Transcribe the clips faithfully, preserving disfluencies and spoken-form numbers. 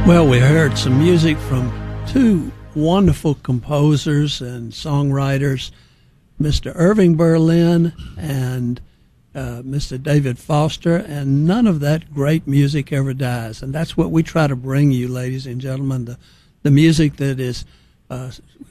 Well, we heard some music from two wonderful composers and songwriters, Mister Irving Berlin and uh, Mister David Foster, and none of that great music ever dies. And that's what we try to bring you, ladies and gentlemen, the, the music that is uh,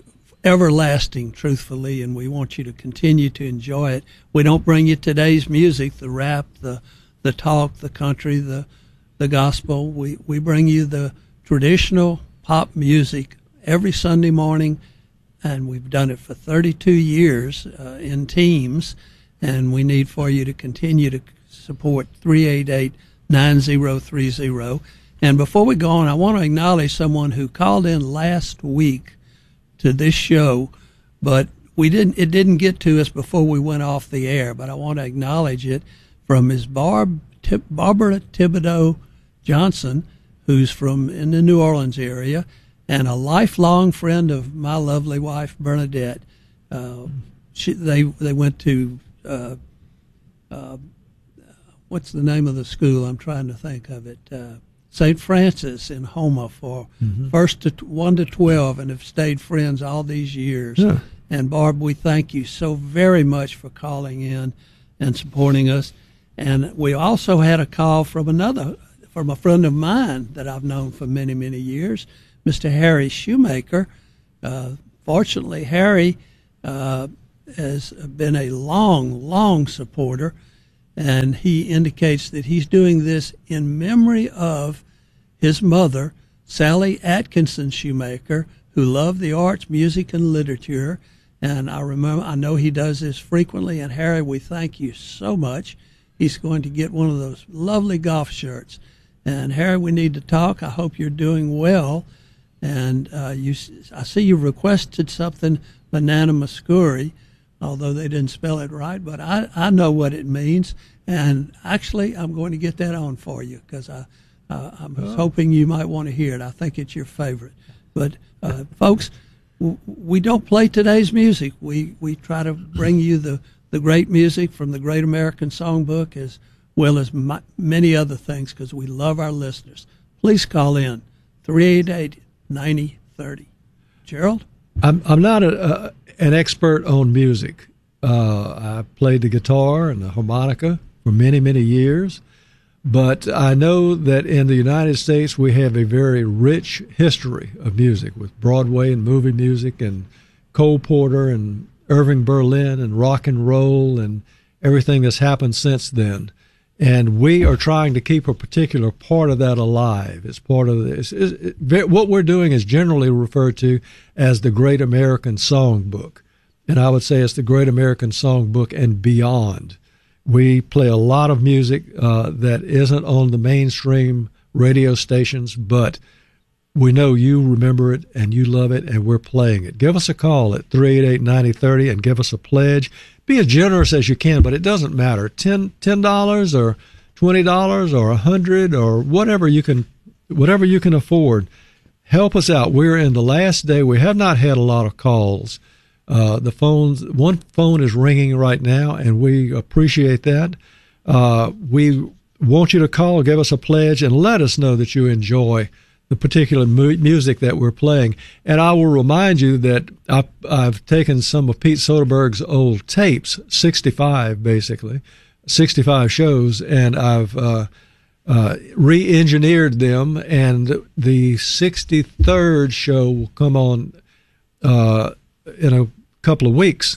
everlasting, truthfully, and we want you to continue to enjoy it. We don't bring you today's music, the rap, the the talk, the country, the the gospel. We, we bring you the traditional pop music every Sunday morning, and we've done it for thirty-two years uh, in teams, and we need for you to continue to support three eight eight, nine zero three zero. And before we go on, I want to acknowledge someone who called in last week to this show, but we didn't. It didn't get to us before we went off the air, but I want to acknowledge it from Miz Barb, Tib, Barbara Thibodeau Johnson, who's from in the New Orleans area, and a lifelong friend of my lovely wife, Bernadette. Uh, she, they they went to, uh, uh, what's the name of the school? I'm trying to think of it. Uh, Saint Francis in Houma for mm-hmm. first to one to twelve, and have stayed friends all these years. Yeah. And Barb, we thank you so very much for calling in and supporting us. And we also had a call from another, from a friend of mine that I've known for many, many years, Mister Harry Shoemaker. Uh, fortunately, Harry uh, has been a long, long supporter, and he indicates that he's doing this in memory of his mother, Sally Atkinson Shoemaker, who loved the arts, music, and literature. And I remember, I know he does this frequently. And Harry, we thank you so much. He's going to get one of those lovely golf shirts. And Harry, we need to talk. I hope you're doing well. And uh, you, I see you requested something, banana muscuri, although they didn't spell it right. But I, I know what it means. And actually, I'm going to get that on for you because I, uh, I was oh. hoping you might want to hear it. I think it's your favorite. But uh, folks, w- we don't play today's music. We we try to bring you the, the great music from the Great American Songbook as well as my, many other things because we love our listeners. Please call in three eight eight, nine zero three zero. Gerald? I'm I'm not a, uh, an expert on music. Uh, I played the guitar and the harmonica for many, many years. But I know that in the United States we have a very rich history of music with Broadway and movie music and Cole Porter and Irving Berlin and rock and roll and everything that's happened since then. And we are trying to keep a particular part of that alive. It's part of this. It, it, what we're doing is generally referred to as the Great American Songbook. And I would say it's the Great American Songbook and beyond. We play a lot of music uh, that isn't on the mainstream radio stations, but we know you remember it and you love it, and we're playing it. Give us a call at three eight eight, nine zero three zero and give us a pledge. Be as generous as you can, but it doesn't matter. ten dollars or twenty dollars or one hundred dollars or whatever you can, whatever you can afford. Help us out. We're in the last day. We have not had a lot of calls. Uh, the phones, one phone is ringing right now, and we appreciate that. Uh, we want you to call, give us a pledge, and let us know that you enjoy the particular mu- music that we're playing. And I will remind you that I, I've taken some of Pete Soderbergh's old tapes, sixty-five basically, sixty-five shows, and I've uh, uh, re-engineered them, and the sixty-third show will come on uh, in a couple of weeks,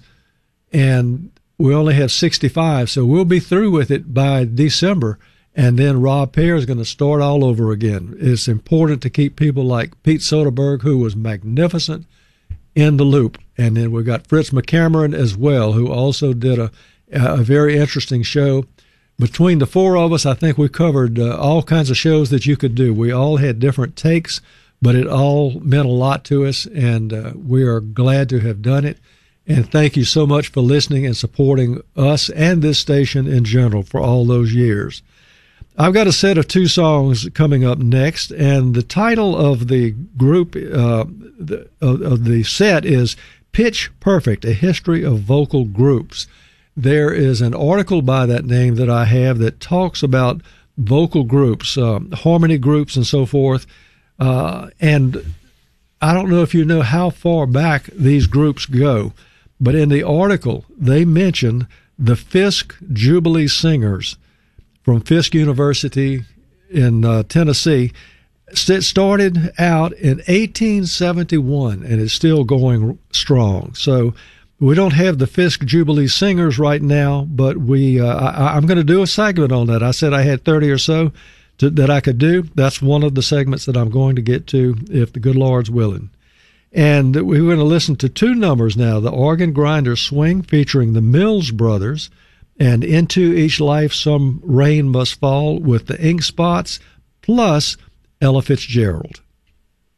and we only have sixty-five, so we'll be through with it by December, and then Rob Pear is going to start all over again. It's important to keep people like Pete Soderbergh, who was magnificent, in the loop, and then we've got Fritz McCameron as well, who also did a, a very interesting show. Between the four of us, I think we covered uh, all kinds of shows that you could do. We all had different takes, but it all meant a lot to us, and uh, we are glad to have done it. And thank you so much for listening and supporting us and this station in general for all those years. I've got a set of two songs coming up next, and the title of the group, uh, the, of, of the set is Pitch Perfect, A History of Vocal Groups. There is an article by that name that I have that talks about vocal groups, um, harmony groups and so forth. Uh, and I don't know if you know how far back these groups go, but in the article, they mention the Fisk Jubilee Singers from Fisk University in uh, Tennessee. It started out in eighteen seventy-one and is still going strong. So we don't have the Fisk Jubilee Singers right now, but we uh, I, I'm going to do a segment on that. I said I had thirty or so to, that I could do. That's one of the segments that I'm going to get to if the good Lord's willing. And we're going to listen to two numbers now, the Organ Grinder Swing featuring the Mills Brothers, and Into Each Life Some Rain Must Fall with the Ink Spots, plus Ella Fitzgerald.